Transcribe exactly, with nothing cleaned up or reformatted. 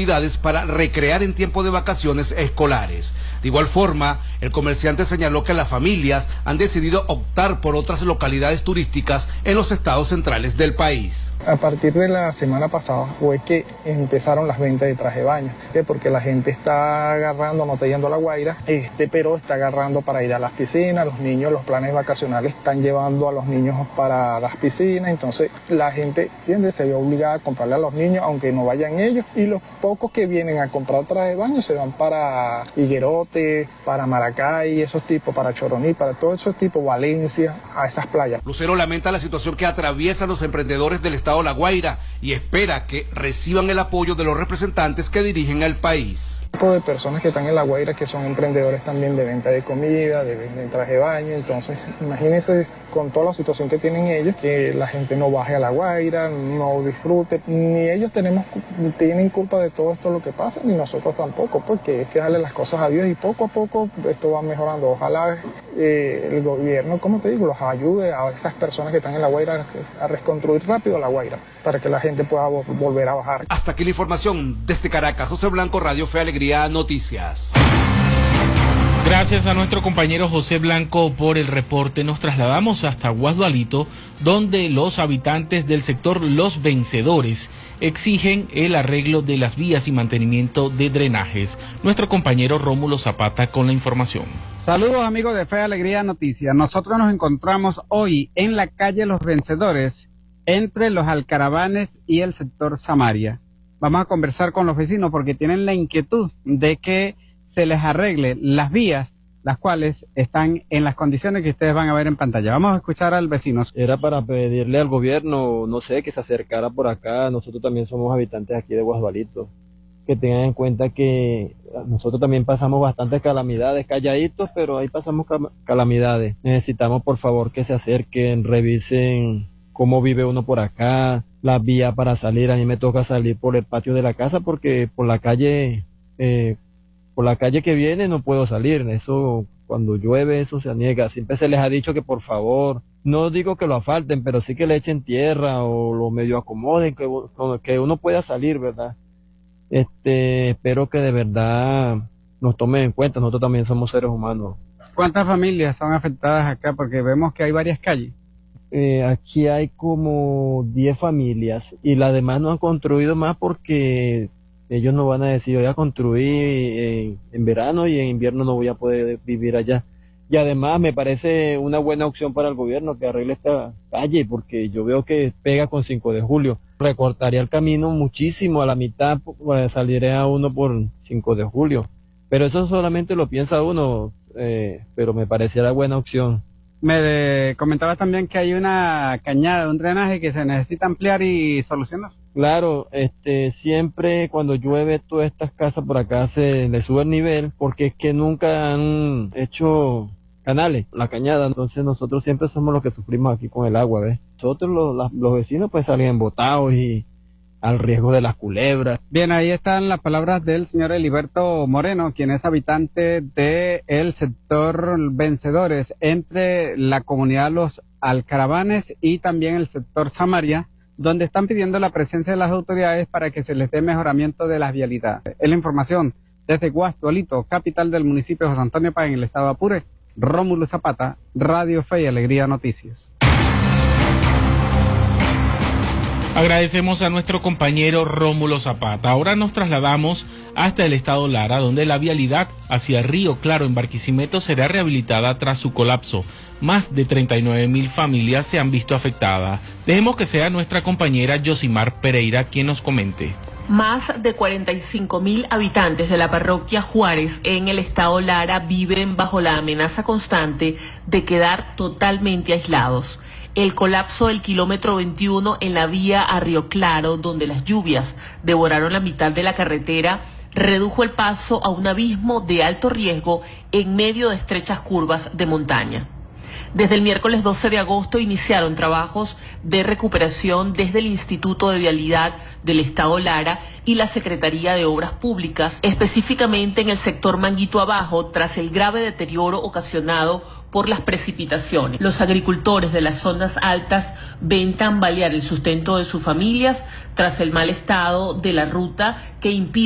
actividades para recrear en tiempo de vacaciones escolares. De igual forma, el comerciante señaló que las familias han decidido optar por otras localidades turísticas en los estados centrales del país. A partir de la semana pasada fue que empezaron las ventas de traje de baño, ¿sí? Porque la gente está agarrando, no está yendo a La Guaira, este, pero está agarrando para ir a las piscinas. Los niños, los planes vacacionales están llevando a los niños para las piscinas, entonces la gente, ¿entiendes?, se ve obligada a comprarle a los niños aunque no vayan ellos, y los pocos que vienen a comprar traje de baño se van para Higuerote, para Maracay, esos tipos, para Choroní, para todos esos tipos, Valencia, a esas playas. Lucero lamenta la situación que atraviesan los emprendedores del estado La Guaira y espera que reciban el apoyo de los representantes que dirigen el país. Un tipo de personas que están en La Guaira que son emprendedores también de venta de comida, de venta de traje de baño, entonces imagínense con toda la situación que tienen ellos, que la gente no baje a La Guaira, no disfrute, ni ellos tenemos, tienen culpa de todo esto lo que pasa, ni nosotros tampoco, porque es que darle las cosas a Dios y poco a poco esto va mejorando. Ojalá eh, el gobierno, como te digo, los ayude a esas personas que están en La Guaira a reconstruir rápido La Guaira, para que la gente pueda volver a bajar. Hasta aquí la información desde Caracas. José Blanco, Radio Fe Alegría Noticias. Gracias a nuestro compañero José Blanco por el reporte. Nos trasladamos hasta Guasdualito, donde los habitantes del sector Los Vencedores exigen el arreglo de las vías y mantenimiento de drenajes. Nuestro compañero Rómulo Zapata con la información. Saludos amigos de Fe Alegría Noticias. Nosotros nos encontramos hoy en la calle Los Vencedores, entre los Alcaravanes y el sector Samaria. Vamos a conversar con los vecinos porque tienen la inquietud de que se les arregle las vías, las cuales están en las condiciones que ustedes van a ver en pantalla. Vamos a escuchar al vecino. Era para pedirle al gobierno, no sé, que se acercara por acá. Nosotros también somos habitantes aquí de Guasdualito. Que tengan en cuenta que nosotros también pasamos bastantes calamidades, calladitos, pero ahí pasamos calamidades. Necesitamos, por favor, que se acerquen, revisen cómo vive uno por acá, la vía para salir. A mí me toca salir por el patio de la casa porque por la calle... Eh, Por la calle que viene no puedo salir, eso cuando llueve eso se niega. Siempre se les ha dicho que por favor, no digo que lo asfalten, pero sí que le echen tierra o lo medio acomoden, que, que uno pueda salir, ¿verdad? Este, espero que de verdad nos tomen en cuenta, nosotros también somos seres humanos. ¿Cuántas familias son afectadas acá? Porque vemos que hay varias calles. Eh, aquí hay como diez familias y las demás no han construido más porque... ellos no van a decir, voy a construir en, en verano y en invierno no voy a poder vivir allá. Y además me parece una buena opción para el gobierno que arregle esta calle, porque yo veo que pega con cinco de julio. Recortaría el camino muchísimo, a la mitad pues, saliría uno por cinco de julio. Pero eso solamente lo piensa uno, eh, pero me pareciera buena opción. Me de, comentaba también que hay una cañada, un drenaje que se necesita ampliar y solucionar. Claro, este, siempre cuando llueve todas estas casas por acá se le sube el nivel porque es que nunca han hecho canales, la cañada, entonces nosotros siempre somos los que sufrimos aquí con el agua, ¿ves? Nosotros los, los, los vecinos pues salen embotados y al riesgo de las culebras. Bien, ahí están las palabras del señor Eliberto Moreno, quien es habitante del sector Vencedores, entre la comunidad Los Alcaravanes y también el sector Samaria, donde están pidiendo la presencia de las autoridades para que se les dé mejoramiento de las vialidades. Es la información desde Guasdualito, capital del municipio de José Antonio Páez, en el estado de Apure. Rómulo Zapata, Radio Fe y Alegría Noticias. Agradecemos a nuestro compañero Rómulo Zapata. Ahora nos trasladamos hasta el estado Lara, donde la vialidad hacia Río Claro en Barquisimeto será rehabilitada tras su colapso. Más de treinta y nueve mil familias se han visto afectadas. Dejemos que sea nuestra compañera Yosimar Pereira quien nos comente. Más de cuarenta y cinco mil habitantes de la parroquia Juárez en el estado Lara viven bajo la amenaza constante de quedar totalmente aislados. El colapso del kilómetro veintiuno en la vía a Río Claro, donde las lluvias devoraron la mitad de la carretera, redujo el paso a un abismo de alto riesgo en medio de estrechas curvas de montaña. Desde el miércoles doce de agosto iniciaron trabajos de recuperación desde el Instituto de Vialidad del Estado Lara y la Secretaría de Obras Públicas, específicamente en el sector Manguito Abajo, tras el grave deterioro ocasionado por las precipitaciones. Los agricultores de las zonas altas ven tambalear el sustento de sus familias tras el mal estado de la ruta que impide